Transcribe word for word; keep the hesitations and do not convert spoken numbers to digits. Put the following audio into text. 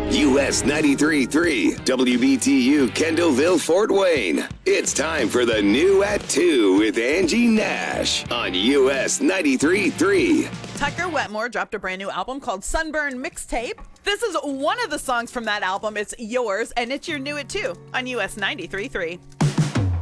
U S ninety-three point three, W B T U Kendallville, Fort Wayne. It's time for the new at two with Angie Nash on U S ninety-three point three. Tucker Wetmore dropped a brand new album called Sunburn Mixtape. This is one of the songs from that album. It's yours, and it's your new at two on U S ninety-three point three.